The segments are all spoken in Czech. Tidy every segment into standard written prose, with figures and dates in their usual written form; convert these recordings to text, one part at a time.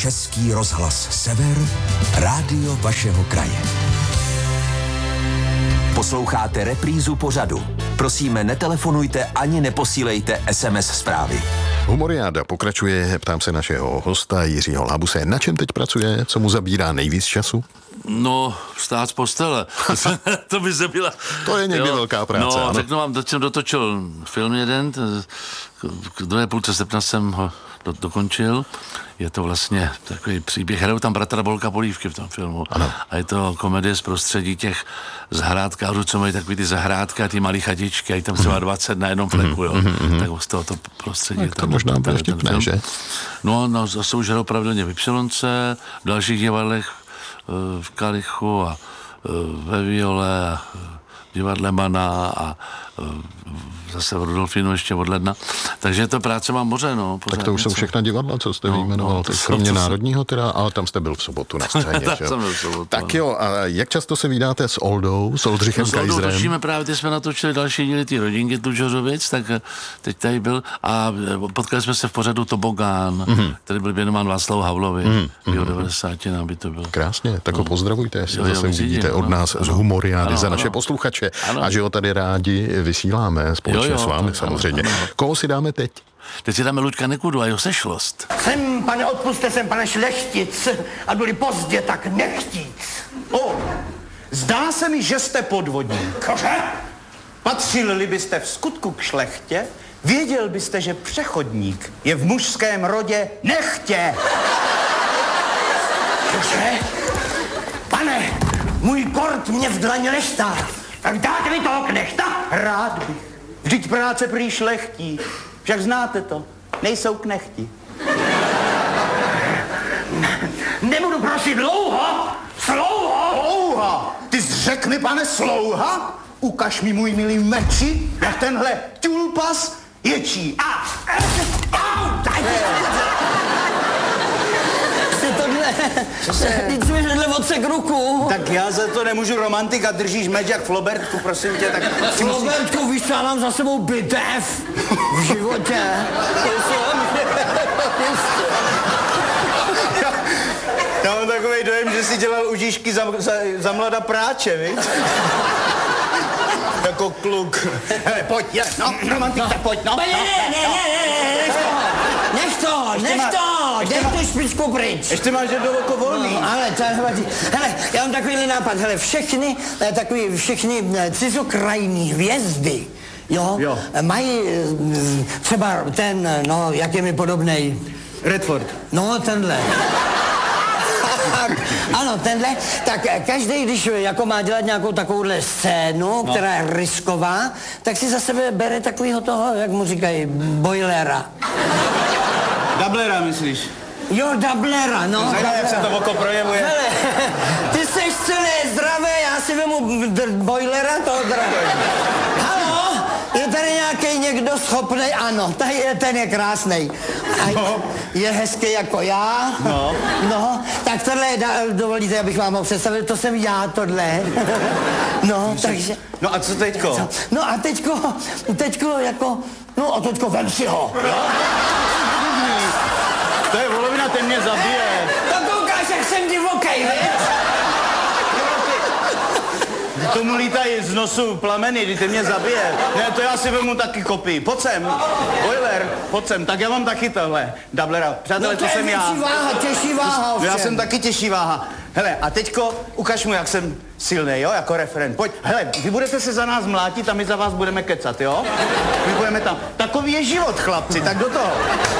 Český rozhlas Sever, rádio vašeho kraje. Posloucháte reprízu pořadu. Prosíme, netelefonujte ani neposílejte SMS zprávy. Humoriáda pokračuje, ptám se našeho hosta Jiřího Lábuse. Na čem teď pracuje, co mu zabírá nejvíc času? No, vstát z postele. To by se byla... To je někdy velká práce. No, řeknu vám, teď jsem dotočil film jeden, k druhé půlce srpna jsem ho dokončil. Je to vlastně takový příběh, hrajou tam bratra Bolka Polívky v tom filmu. Ano. A je to komedie z prostředí těch zahrádkářů, co mají takový ty zahrádky a ty malý chatičky, a je tam třeba 20 na jednom fleku, jo. Tak z tohoto prostředí. Tak to možná bude vtipné, že? No, jsou už hrajou pravidelně v Ypsilonce, v dalších divadlech, v Kalichu a ve Viole a divadle Mana a zase v Rudolfínu ještě od ledna. Takže to práce mám moře, no. Tak to už jsou všechna divadla, co jste vyjmenoval. Kromě Národního teda, ale tam jste byl v sobotu na scéně. Tak jo, a jak často se vídáte s Oldou, s Oldřichem Kajzrem? S Oldou točíme právě, teď jsme natočili další díly ty rodinky Tlučořovic, tak teď tady byl a potkali jsme se v pořadu Tobogán, který byl věnován Václavu Havlovi. V 90. by to bylo. Krásně, tak ho pozdravujte, jestli zase vidíte od nás z Humoriády za naše posluchače. A že ho tady rádi vysíláme společně s vámi samozřejmě. Koho si dáme teď? Teď si dáme Luďka Nekudu a jeho Sešlost. Jsem, pane, odpuste, jsem, pane Šlechtic, a byli pozdě, tak nechtíc. Zdá se mi, že jste podvodník. Kože? Patřili byste v skutku k šlechtě, věděl byste, že přechodník je v mužském rodě nechtě. Kože? Pane, můj kort mě v dlaně neštá. Tak dáte mi toho knechta? Rád bych. Vždyť práce prý šlechtí. Však znáte to. Nejsou knechti. Nebudu prosit dlouho. Slouha! Ty jsi řekl mi, pane, slouha? Ukaž mi, můj milý meči, jak tenhle tulpas ječí. Teď jsi mi hnedle odsek ruku. Tak já za to nemůžu, romantika, držíš meč jak Flobertku, prosím tě, tak... Flobertku, víš, co, já mám za sebou bitev v životě. Já mám takovej dojem, že jsi dělal užíšky za mlada práče, viď? Jako kluk. Hele, pojď, romantika, pojď, Nech to, dej tu špičku pryč. Ještě máš jedno oko volný. No, ale to nevadí. Hele, já mám takový nápad, hele, všechny cizokrajní hvězdy, jo. Mají třeba ten, no, jak je mi podobnej. Redford. No, tenhle. Ano, tenhle, tak každý, když jako má dělat nějakou takovouhle scénu, která je risková, tak si za sebe bere takovýho toho, jak mu říkají, boilera. Dublera, myslíš? Jo, dublera, no. Zajímavé, jak se to oko projevuje. Hele, ty seš celý zdravý, já si vemu boilera toho Halo, je tady nějaký někdo schopnej? Ano, ten je krásnej. A je hezký jako já. No, tak tohle, dovolíte, abych vám ho představil, to jsem já, tohle. No, takže... No a co teďko? No a teďko jako... No a teďko vem si ho. To je volovina, ten mě zabije. Tak koukáš, jak jsem divokej, viď? Tomu lítají z nosu plameny, kdy ty mě zabije. Ne, to já si vemu taky kopii. Pojď sem, boiler, pojď sem. Tak já mám taky tohle, dublera. Přátelé, no to jsem já. Těžší váha, ovšem. Já jsem taky těžší váha. Hele, a teďko ukaž mu, jak jsem silnej, jo, jako referent. Pojď, hele, vy budete se za nás mlátit a my za vás budeme kecat, jo? My budeme tam. Takový je život, chlapci, tak do toho.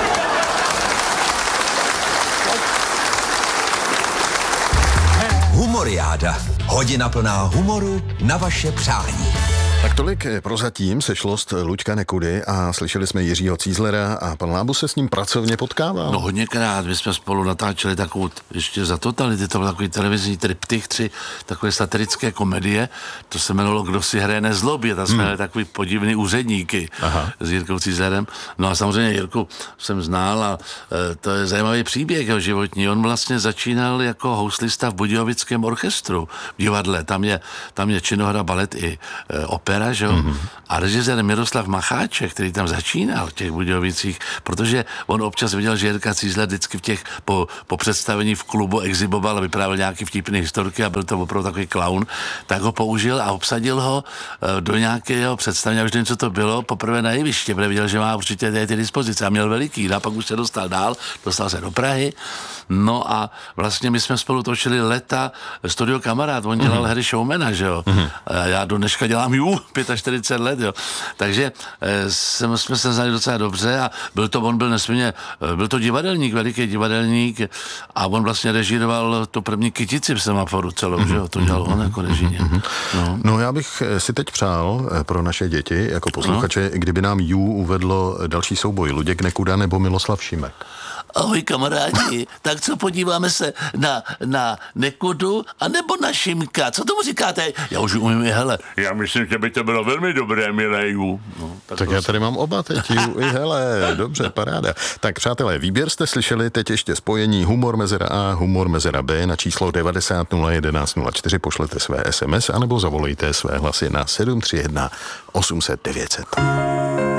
Humoriáda. Hodina plná humoru na vaše přání. Tak tolik prozatím Sešlost Luďka Nekudy a slyšeli jsme Jiřího Cízlera a pan Lábus se s ním pracovně potkával. No hodněkrát, my jsme spolu natáčeli takovou, ještě za totality, to byl takový televizní triptych, 3 takové satirické komedie, to se jmenovalo Kdo si hraje nezlobě, tam jsme měli takový podivný úředníky s Jirkou Cízlerem. No a samozřejmě Jirku jsem znal a to je zajímavý příběh jeho životní. On vlastně začínal jako houslista v Budějovickém orchestru v divadle, tam je činohra, balet i opera. opera, že jo? A režisér Miroslav Macháček, který tam začínal v těch Budějovicích, protože on občas viděl, že Jirka Cízler vždycky v těch po představení v klubu exiboval a vyprávěl nějaký vtipný historky a byl to opravdu takový klaun, tak ho použil a obsadil ho do nějakého představení, a už nevím, co to bylo, poprvé na jeviště, protože viděl, že má určitě ty dispozice a měl veliký, a pak už se dostal dál, dostal se do Prahy, no a vlastně my jsme spolu točili leta Studio Kamarád, on dělal hry showmana, že jo, a já do dneška dělám 45 let, jo, takže jsme se znali docela dobře a on byl nesmírně, byl to divadelník, veliký divadelník a on vlastně režíroval tu první Kytici v Semaforu celou, že jo, to dělal on jako režíně. No já bych si teď přál pro naše děti, jako posluchače, kdyby nám uvedlo další souboj Luděk Nekuda nebo Miloslav Šimek. Ahoj kamarádi, tak co, podíváme se na Nekudu a nebo na Šimka, co tomu říkáte? Já už umím, hele, já myslím, že by to bylo velmi dobré, mileju. No, tak já tady mám oba teď, i hele, dobře, paráda. Tak přátelé, výběr jste slyšeli, teď ještě spojení Humor Mezera A, Humor Mezera B na číslo 90 011 04, pošlete své SMS anebo zavolejte své hlasy na 731 800 900.